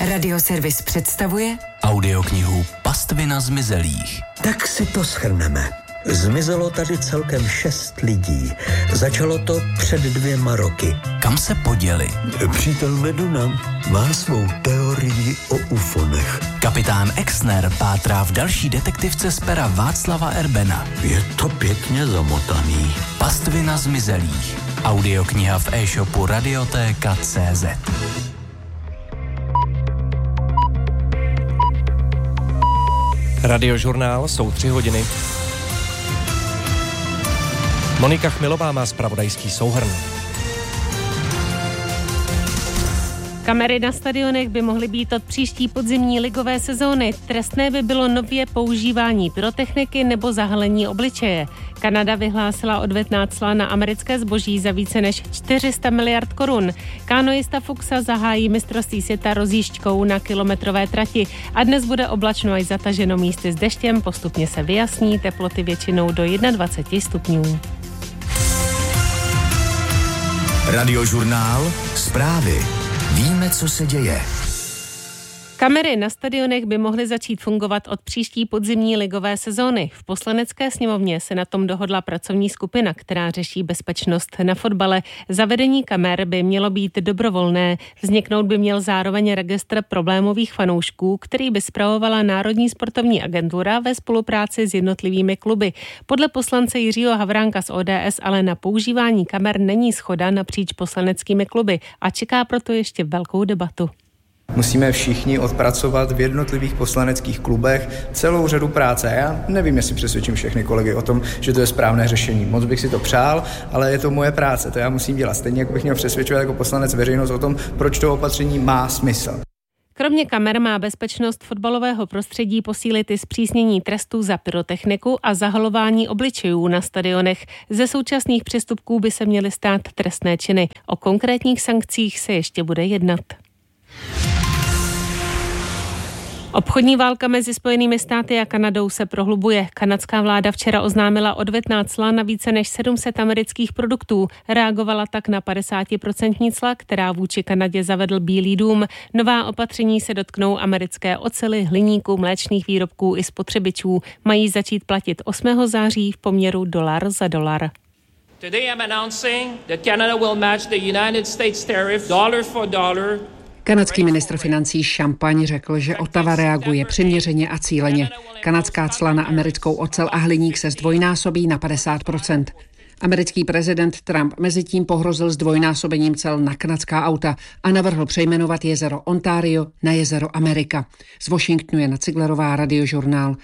Radioservis představuje audioknihu Pastvina zmizelých. Tak si to shrneme. Zmizelo tady celkem 6 lidí. Začalo to před 2 roky. Kam se poděli? Přítel Meduna má svou teorii o ufonech. Kapitán Exner pátrá v další detektivce z pera Václava Erbena. Je to pěkně zamotaný. Pastvina zmizelých. Audiokniha v e-shopu Radioteka.cz. Radiožurnál, jsou 3 hodiny. Monika Chmilová má zpravodajský souhrn. Kamery na stadionech by mohly být od příští podzimní ligové sezóny. Trestné by bylo nově používání pyrotechniky nebo zahalení obličeje. Kanada vyhlásila odvetná cla na americké zboží za více než 400 miliard korun. Kánoista Fuchsa zahájí mistrovství světa rozjížďkou na kilometrové trati a dnes bude oblačno až zataženo místy s deštěm, postupně se vyjasní, teploty většinou do 21 stupňů. Radiožurnál, zprávy. Víme, co se děje. Kamery na stadionech by mohly začít fungovat od příští podzimní ligové sezóny. V Poslanecké sněmovně se na tom dohodla pracovní skupina, která řeší bezpečnost na fotbale. Zavedení kamer by mělo být dobrovolné. Vzniknout by měl zároveň registr problémových fanoušků, který by spravovala Národní sportovní agentura ve spolupráci s jednotlivými kluby. Podle poslance Jiřího Havránka z ODS ale na používání kamer není shoda napříč poslaneckými kluby a čeká proto ještě velkou debatu. Musíme všichni odpracovat v jednotlivých poslaneckých klubech celou řadu práce. Já nevím, jestli přesvědčím všechny kolegy o tom, že to je správné řešení. Moc bych si to přál, ale je to moje práce, to já musím dělat. Stejně jako bych měl přesvědčovat jako poslanec veřejnost o tom, proč to opatření má smysl. Kromě kamer má bezpečnost fotbalového prostředí posílit i zpřísnění trestů za pyrotechniku a zahalování obličejů na stadionech. Ze současných přestupků by se měly stát trestné činy. O konkrétních sankcích se ještě bude jednat. Obchodní válka mezi Spojenými státy a Kanadou se prohlubuje. Kanadská vláda včera oznámila odvetná cla na více než 700 amerických produktů. Reagovala tak na 50% cla, která vůči Kanadě zavedl Bílý dům. Nová opatření se dotknou americké oceli, hliníku, mléčných výrobků i spotřebičů. Mají začít platit 8. září v poměru dolar za dolar. Today I'm announcing that Canada will match the United States tariff dollar for dollar. Kanadský ministr financí Champagne řekl, že Ottawa reaguje přiměřeně a cíleně. Kanadská cla na americkou ocel a hliník se zdvojnásobí na 50%. Americký prezident Trump mezitím pohrozil zdvojnásobením cel na kanadská auta a navrhl přejmenovat jezero Ontario na jezero Amerika. Z Washingtonu Jana Ciglerová, Radiožurnál.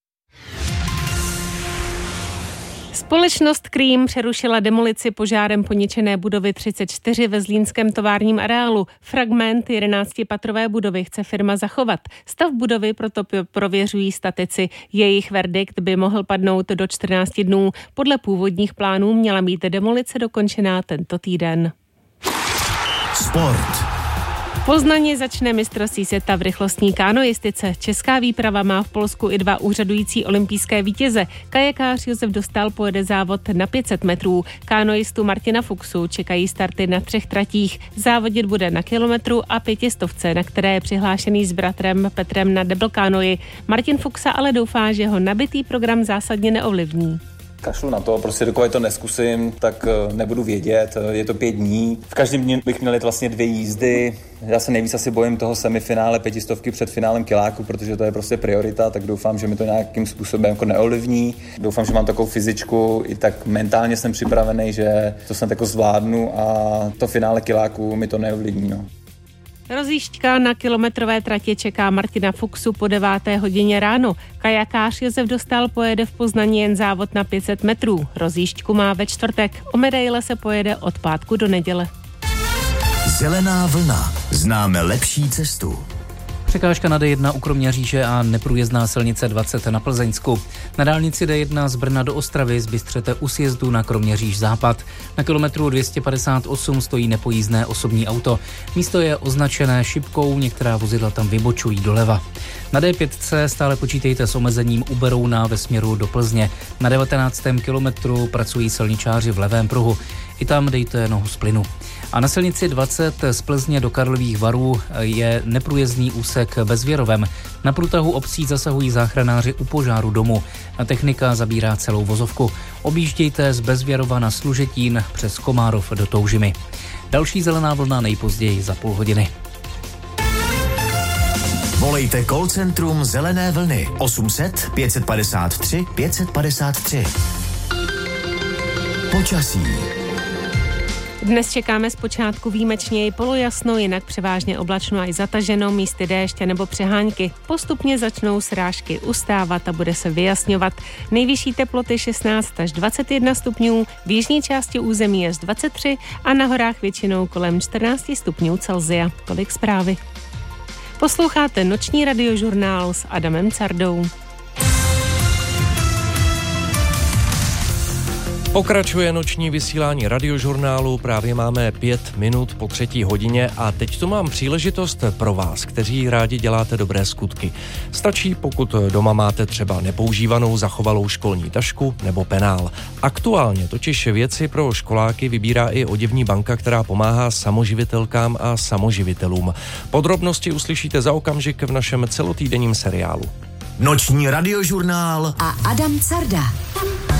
Společnost Cream přerušila demolici požárem poničené budovy 34 ve zlínském továrním areálu. Fragment 11patrové budovy chce firma zachovat. Stav budovy proto prověřují statici. Jejich verdikt by mohl padnout do 14 dnů. Podle původních plánů měla být demolice dokončená tento týden. Sport. V Poznani začne mistrovství světa v rychlostní kánoistice. Česká výprava má v Polsku i 2 úřadující olympijské vítěze. Kajakář Josef Dostal pojede závod na 500 metrů. Kánoistu Martina Fuchsu čekají starty na 3 tratích. Závodit bude na kilometru a 500, na které je přihlášený s bratrem Petrem na double kánoi. Martin Fuchsa ale doufá, že ho nabitý program zásadně neovlivní. Kašlu na to, prostě dokud to neskusím, tak nebudu vědět, je to 5 dní. V každém dní bych měl vlastně 2 jízdy. Já se nejvíc asi bojím toho semifinále 500 před finálem kiláku, protože to je prostě priorita, tak doufám, že mi to nějakým způsobem jako neovlivní. Doufám, že mám takovou fyzičku, i tak mentálně jsem připravený, že to snad jako zvládnu a to finále kiláku mi to neovlivní. No. Rozjížďka na kilometrové tratě čeká Martina Fuchsu po 9. hodině ráno. Kajakář Josef Dostal pojede v Poznani jen závod na 500 metrů. Rozjížďku má ve čtvrtek. O medaile se pojede od pátku do neděle. Zelená vlna. Známe lepší cestu. Překážka na D1 u Kroměříže a neprůjezdná silnice 20 na Plzeňsku. Na dálnici D1 z Brna do Ostravy zbystřete u sjezdu na Kroměříž západ. Na kilometru 258 stojí nepojízdné osobní auto. Místo je označené šipkou, některá vozidla tam vybočují doleva. Na D5 stále počítejte s omezením u Berouna ve směru do Plzně. Na 19. kilometru pracují silničáři v levém pruhu. I tam dejte nohu z plynu. A na silnici 20 z Plzně do Karlových Varů je neprůjezdný úsek Bezvěrovem. Na průtahu obcí zasahují záchranáři u požáru domu. Technika zabírá celou vozovku. Objíždějte z Bezvěrova na Služetín přes Komárov do Toužimy. Další zelená vlna nejpozději za půl hodiny. Volejte call centrum Zelené vlny 800 553 553. Počasí. Dnes čekáme zpočátku výjimečně i polojasno, jinak převážně oblačno a i zataženo, místy déště nebo přehánky. Postupně začnou srážky ustávat a bude se vyjasňovat. Nejvyšší teploty 16 až 21 stupňů, v jižní části území až 23 a na horách většinou kolem 14 stupňů Celsia. Tolik zprávy. Posloucháte noční radiožurnál s Adamem Cardou. Pokračuje noční vysílání radiožurnálu, právě máme 5 minut po 3. hodině a teď tu mám příležitost pro vás, kteří rádi děláte dobré skutky. Stačí, pokud doma máte třeba nepoužívanou zachovalou školní tašku nebo penál. Aktuálně totiž věci pro školáky vybírá i oděvní banka, která pomáhá samoživitelkám a samoživitelům. Podrobnosti uslyšíte za okamžik v našem celotýdenním seriálu. Noční radiožurnál a Adam Carda.